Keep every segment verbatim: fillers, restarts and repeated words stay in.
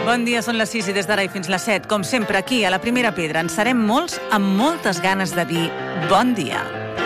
Bon dia, són les sis i des d'ara i fins les set. Com sempre, aquí, a la Primera Pedra, en serem molts amb moltes ganes de dir bon dia.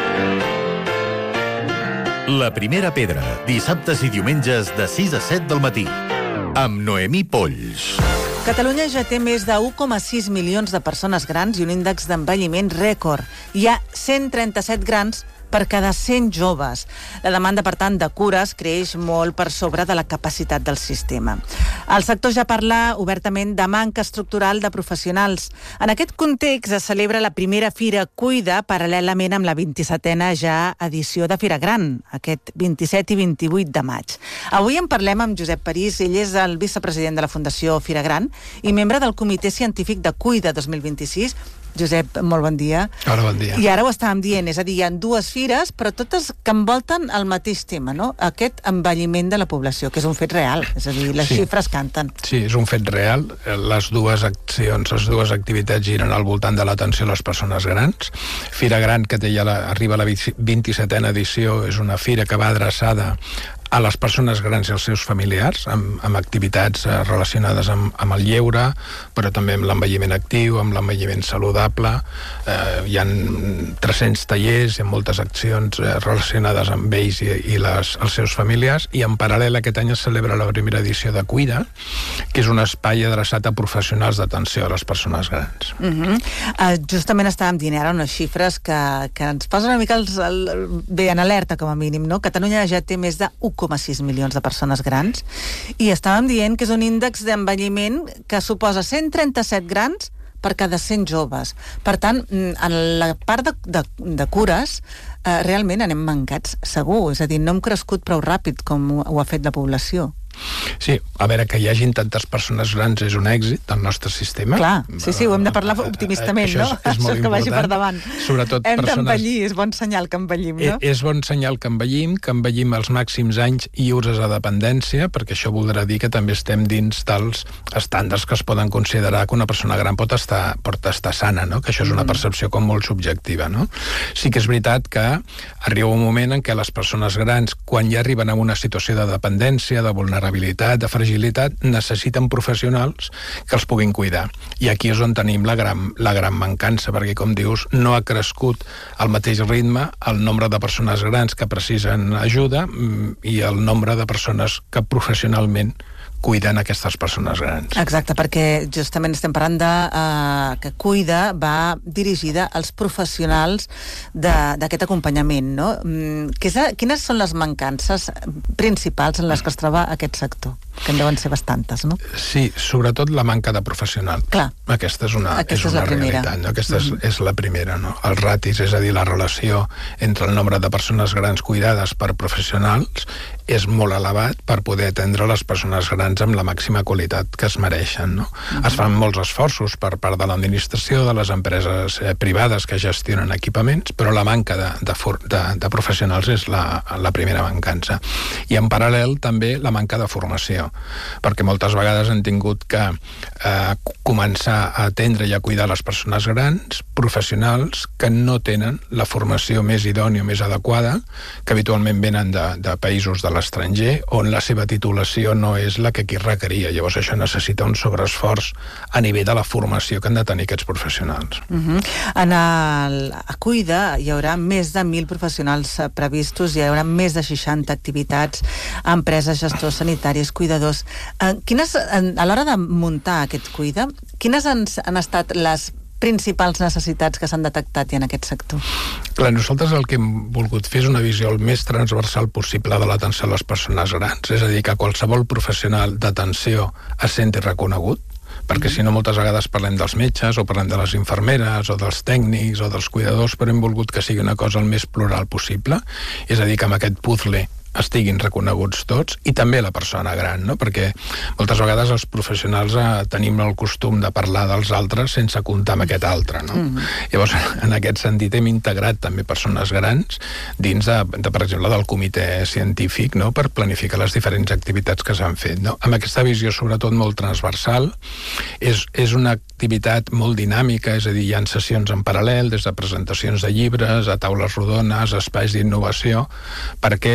La Primera Pedra, dissabtes i diumenges de sis a set del matí, amb Noemí Polls. Catalunya ja té més de u coma sis milions de persones grans i un índex d'envelliment rècord. Hi ha cent trenta-set grans per cada cent joves. La demanda, per tant, de cures creix molt per sobre de la capacitat del sistema. El sector ja parla obertament de manca estructural de professionals. En aquest context es celebra la primera Fira Cuida paral·lelament amb la vint-i-setena ja edició de Fira Gran, aquest vint-i-set i vint-i-vuit de maig. Avui en parlem amb Josep París. Ell és el vicepresident de la Fundació Fira Gran i membre del Comitè Científic de Cuida dos mil vint-i-sis. Josep, molt bon dia. Hola, bon dia. I ara ho estàvem dient, és a dir, hi ha dues fires, però totes que envolten el mateix tema, no? Aquest envelliment de la població, que és un fet real, és a dir, les sí. xifres canten. Sí, és un fet real. Les dues accions, les dues activitats giren al voltant de l'atenció a les persones grans. Fira Gran, que té ja la, arriba a la vint-i-setena edició, és una fira que va adreçada a les persones grans i als seus familiars, amb, amb activitats eh, relacionades amb, amb el lleure, però també amb l'envelliment actiu, amb l'envelliment saludable. Eh, hi ha tres-cents tallers, hi ha moltes accions eh, relacionades amb ells i, i les, els seus familiars, i en paral·lel aquest any es celebra la primera edició de Cuida, que és un espai adreçat a professionals d'atenció a les persones grans. Uh-huh. uh, justament estàvem dient ara unes xifres que, que ens posen una mica els, el, bé en alerta, com a mínim, no? Catalunya ja té més de u coma sis milions de persones grans i estàvem dient que és un índex d'envelliment que suposa cent trenta-set grans per cada cent joves. Per tant, en la part de, de, de cures eh, realment anem mancats, segur. És a dir, no hem crescut prou ràpid com ho, ho ha fet la població. Sí, a veure, que hi hagin tantes persones grans és un èxit del nostre sistema. Clar, sí, sí, ho hem de parlar optimistament, això és, no? és molt Això que vagi per important. davant. Sobretot hem persones... d'envellir, és bon senyal que envellim, no? És bon senyal que envellim, que envellim els màxims anys lliures a dependència, perquè això voldrà dir que també estem dins dels estàndards que es poden considerar que una persona gran pot estar, pot estar sana, no? Que això és una percepció com molt subjectiva, no? Sí que és veritat que arriba un moment en què les persones grans, quan ja arriben a una situació de dependència, de vulnerabilitat, de fragilitat, necessiten professionals que els puguin cuidar. I aquí és on tenim la gran, la gran mancança, perquè, com dius, no ha crescut al mateix ritme el nombre de persones grans que precisen ajuda i el nombre de persones que professionalment cuiden aquestes persones grans. Exacte, perquè justament estem parlant de uh, que Cuida va dirigida als professionals d'aquest acompanyament, no? Mm, que és, quines són les mancances principals en les que es troba aquest sector? Que en deuen ser bastantes, no? Sí, sobretot la manca de professionals. Clar. Aquesta és una, Aquesta és una és la primera. realitat, no? Aquesta mm-hmm. és, és la primera, no? Els ratis, és a dir, la relació entre el nombre de persones grans cuidades per professionals és molt elevat per poder atendre les persones grans amb la màxima qualitat que es mereixen, no? Mm-hmm. Es fan molts esforços per part de l'administració, de les empreses eh, privades que gestionen equipaments, però la manca de, de, de, de professionals és la, la primera mancança. I en paral·lel també la manca de formació, perquè moltes vegades han tingut que eh, començar a atendre i a cuidar les persones grans, professionals que no tenen la formació més idònia, més adequada, que habitualment venen de, de països de l'estranger, on la seva titulació no és la que aquí requeria. Llavors això necessita un sobreesforç a nivell de la formació que han de tenir aquests professionals. Uh-huh. En el a Cuida hi haurà més de mil professionals previstos, hi haurà més de seixanta activitats, empreses, gestors sanitaris, cuidadors. Eh, quines, a l'hora de muntar aquest Cuida, quines han, han estat les principals necessitats que s'han detectat ja en aquest sector? Clar, nosaltres el que hem volgut fer és una visió el més transversal possible de l'atenció a les persones grans, és a dir, que qualsevol professional d'atenció es senti reconegut, perquè si no moltes vegades parlem dels metges o parlem de les infermeres o dels tècnics o dels cuidadors, però hem volgut que sigui una cosa el més plural possible, és a dir, que amb aquest puzzle estiguin reconeguts tots, i també la persona gran, no? Perquè moltes vegades els professionals eh, tenim el costum de parlar dels altres sense comptar amb aquest altre, no? Mm. Llavors, en aquest sentit, hem integrat també persones grans dins, de, de, per exemple, del comitè científic, no? Per planificar les diferents activitats que s'han fet, no? Amb aquesta visió, sobretot, molt transversal, és, és una activitat molt dinàmica, és a dir, hi ha sessions en paral·lel, des de presentacions de llibres, a taules rodones, espais d'innovació, perquè eh,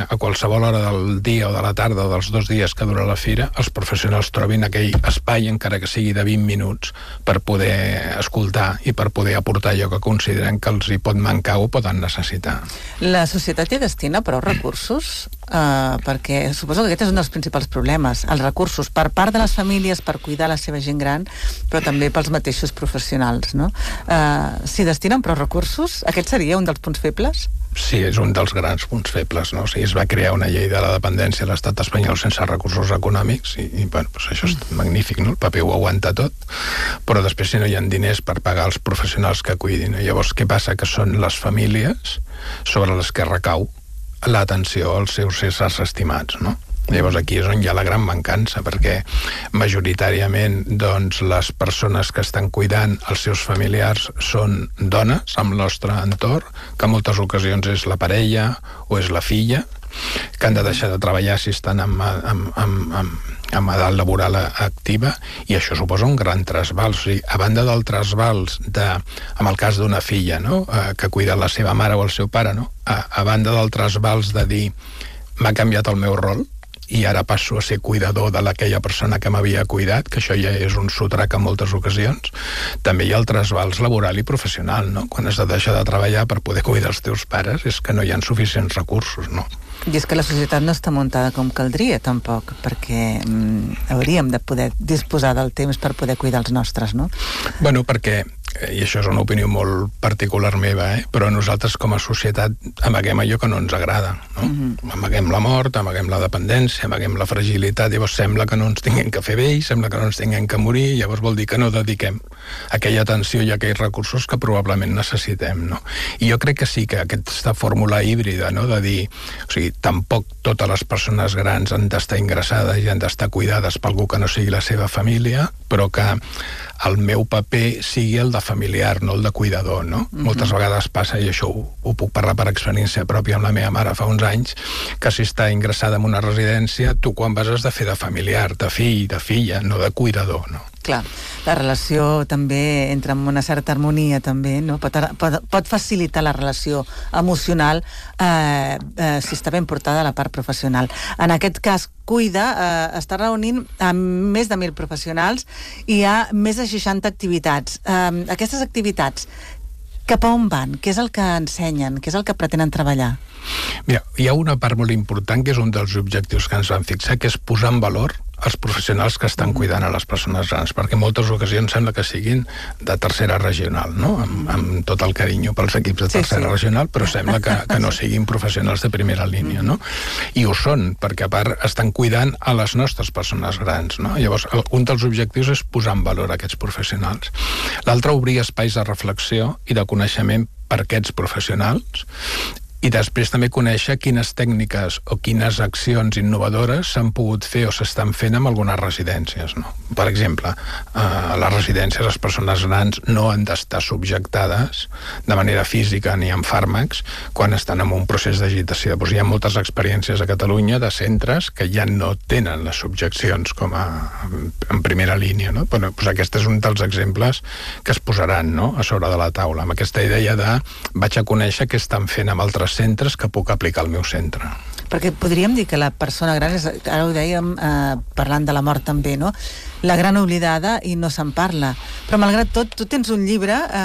a qualsevol hora del dia o de la tarda o dels dos dies que dura la fira, els professionals trobin aquell espai, encara que sigui de vint minuts, per poder escoltar i per poder aportar allò que consideren que els hi pot mancar o poden necessitar. La societat hi destina prou recursos? Uh, perquè suposo que aquest és un dels principals problemes, els recursos per part de les famílies per cuidar la seva gent gran, però també pels mateixos professionals, no? Uh, S'hi destinen prou recursos? Aquest seria un dels punts febles? Sí, és un dels grans punts febles, no? O sigui, es va crear una llei de la dependència a l'estat espanyol sense recursos econòmics i, i bueno, doncs això és magnífic, no? El paper ho aguanta tot, però després si no hi ha diners per pagar els professionals que cuidin, no? Llavors, què passa? Que són les famílies sobre les que recau l'atenció als seus éssers estimats, no? Llavors aquí és on hi ha la gran mancança, perquè majoritàriament doncs, les persones que estan cuidant els seus familiars són dones amb el nostre entorn, que en moltes ocasions és la parella o és la filla, que han de deixar de treballar si estan en, en, en, en, en edat laboral activa, i això suposa un gran trasbals. O sigui, a banda del trasbals de, en el cas d'una filla, no? eh, que cuida la seva mare o el seu pare, no? a, a banda del trasbals de dir m'ha canviat el meu rol i ara passo a ser cuidador de aquella persona que m'havia cuidat, que això ja és un sotrac en moltes ocasions, també hi ha el trasbals laboral i professional, no? Quan has de deixar de treballar per poder cuidar els teus pares és que no hi ha suficients recursos, no? I és que la societat no està muntada com caldria, tampoc, perquè mm, hauríem de poder disposar del temps per poder cuidar els nostres, no? Bueno, perquè, i això és una opinió molt particular meva, eh? però nosaltres com a societat amaguem allò que no ens agrada, no? Mm-hmm. Amaguem la mort, amaguem la dependència, amaguem la fragilitat, llavors sembla que no ens tinguem que fer vells, sembla que no ens tinguem que morir, llavors vol dir que no dediquem aquella atenció i aquells recursos que probablement necessitem, no? I jo crec que sí que aquesta fórmula híbrida, no?, de dir, o sigui, tampoc totes les persones grans han d'estar ingressades i han d'estar cuidades per algú que no sigui la seva família, però que el meu paper sigui el de familiar, no el de cuidador, no? Mm-hmm. Moltes vegades passa, i això ho, ho puc parlar per experiència pròpia amb la meva mare fa uns anys, que si està ingressada en una residència, tu quan vas has de fer de familiar, de fill, de filla, no de cuidador, no? Clar, la relació també entra en una certa harmonia també, no? Pot, pot, pot facilitar la relació emocional eh, eh, si està ben portada a la part professional. En aquest cas, Cuida eh, està reunint amb més de mil professionals i hi ha més de seixanta activitats. Eh, aquestes activitats, cap a on van? Què és el que ensenyen? Què és el que pretenen treballar? Mira, hi ha una part molt important que és un dels objectius que ens vam fixar, que és posar en valor els professionals que estan cuidant a les persones grans, perquè en moltes ocasions sembla que siguin de tercera regional, no? Amb, amb tot el carinyo pels equips de tercera sí, sí. regional, però sembla que, que no siguin professionals de primera línia, no? I ho són, perquè a part estan cuidant a les nostres persones grans, no? Llavors, un dels objectius és posar en valor aquests professionals. L'altre, obrir espais de reflexió i de coneixement per aquests professionals, i després també conèixer quines tècniques o quines accions innovadores s'han pogut fer o s'estan fent en algunes residències, no? Per exemple, a les residències les persones grans no han d'estar subjectades de manera física ni amb fàrmacs quan estan en un procés d'agitació. Doncs hi ha moltes experiències a Catalunya de centres que ja no tenen les subjeccions com a en primera línia, no? Però, doncs aquest és un dels exemples que es posaran, no?, a sobre de la taula, amb aquesta idea de vaig a conèixer què estan fent amb altres centres que puc aplicar al meu centre. Perquè podríem dir que la persona gran, és, ara ho dèiem eh, parlant de la mort també, no? La gran oblidada i no se'n parla. Però malgrat tot, tu tens un llibre eh,